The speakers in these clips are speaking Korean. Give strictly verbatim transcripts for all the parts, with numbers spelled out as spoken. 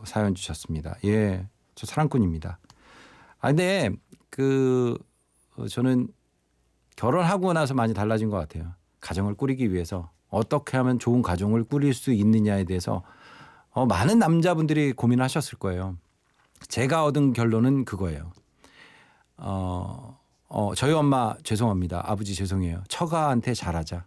사연 주셨습니다. 예, 저 사랑꾼입니다. 아 근데 그 저는 결혼하고 나서 많이 달라진 것 같아요. 가정을 꾸리기 위해서 어떻게 하면 좋은 가정을 꾸릴 수 있느냐에 대해서 어, 많은 남자분들이 고민하셨을 거예요. 제가 얻은 결론은 그거예요. 어, 어, 저희 엄마 죄송합니다. 아버지 죄송해요. 처가한테 잘하자.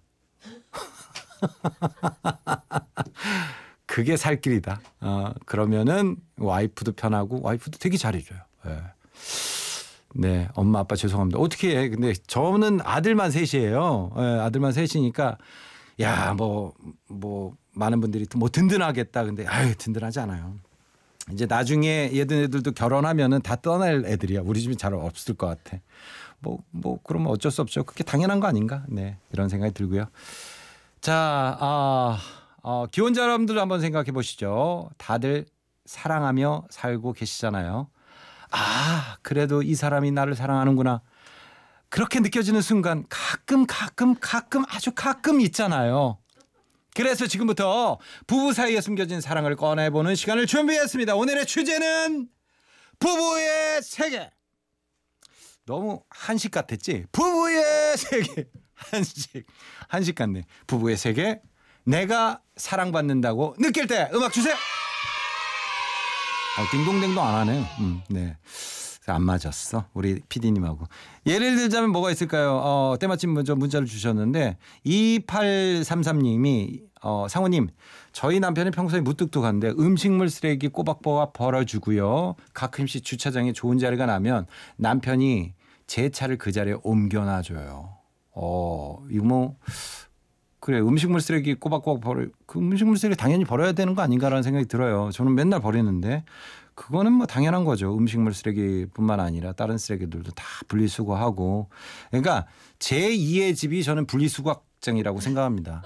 그게 살 길이다. 어, 그러면은 와이프도 편하고 와이프도 되게 잘해줘요. 네. 네, 엄마 아빠 죄송합니다. 어떻게 해? 근데 저는 아들만 셋이에요. 네, 아들만 셋이니까 야, 뭐, 뭐 많은 분들이 뭐 든든하겠다. 근데 아유 든든하지 않아요. 이제 나중에 얘들도 결혼하면은 다 떠날 애들이야. 우리 집은 잘 없을 것 같아. 뭐, 뭐 그러면 어쩔 수 없죠. 그게 당연한 거 아닌가? 네, 이런 생각이 들고요. 자, 아, 어, 기혼자 여러분들 한번 생각해 보시죠. 다들 사랑하며 살고 계시잖아요. 아, 그래도 이 사람이 나를 사랑하는구나. 그렇게 느껴지는 순간 가끔 가끔 가끔 아주 가끔 있잖아요. 그래서 지금부터 부부 사이에 숨겨진 사랑을 꺼내보는 시간을 준비했습니다. 오늘의 주제는 부부의 세계. 너무 한식 같았지? 부부의 세계. 한식. 한식 같네. 부부의 세계. 내가 사랑받는다고 느낄 때 음악 주세요. 어, 딩동댕도 안 하네요. 음, 네. 안 맞았어. 우리 피디님하고. 예를 들자면 뭐가 있을까요? 어, 때마침 먼저 문자를 주셨는데 이팔삼삼 님이 어, 상우님 저희 남편은 평소에 무뚝뚝한데 음식물 쓰레기 꼬박꼬박 버려주고요. 가끔씩 주차장에 좋은 자리가 나면 남편이 제 차를 그 자리에 옮겨놔줘요. 어, 이거 뭐 그래 음식물 쓰레기 꼬박꼬박 버려 그 음식물 쓰레기 당연히 버려야 되는 거 아닌가라는 생각이 들어요. 저는 맨날 버리는데 그거는 뭐 당연한 거죠. 음식물 쓰레기뿐만 아니라 다른 쓰레기들도 다 분리수거하고. 그러니까 제이의 집이 저는 분리수거장이라고 생각합니다.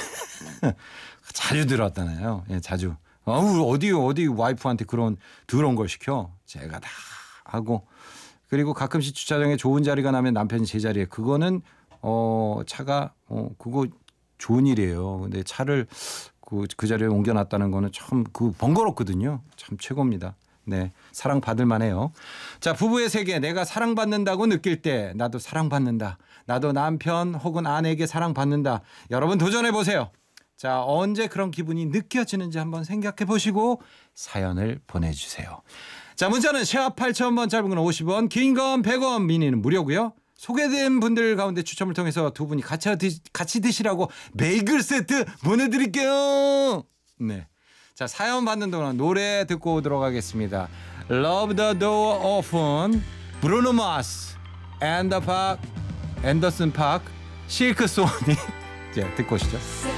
자주 들었잖아요. 예, 자주. 어우, 어디 어디 와이프한테 그런 더러운 걸 시켜. 제가 다 하고. 그리고 가끔씩 주차장에 좋은 자리가 나면 남편이 제 자리에. 그거는 어, 차가 어, 그거 좋은 일이에요. 근데 차를 그, 그 자리에 옮겨놨다는 거는 참 그 번거롭거든요. 참 최고입니다. 네, 사랑받을 만해요. 자, 부부의 세계. 내가 사랑받는다고 느낄 때 나도 사랑받는다. 나도 남편 혹은 아내에게 사랑받는다. 여러분 도전해보세요. 자, 언제 그런 기분이 느껴지는지 한번 생각해 보시고 사연을 보내주세요. 자, 문자는 샵 팔천 번, 짧은 건 오십 원, 긴 건 백 원, 미니는 무료고요. 소개된 분들 가운데 추첨을 통해서 두 분이 같이, 드시, 같이 드시라고 베이글 세트 보내드릴게요. 네. 자, 사연 받는 동안 노래 듣고 오도록 하겠습니다. Love the Door Open, 브루노 마스, 앤더 팍, 앤더슨 팍, 실크 소니. 자, 듣고 오시죠.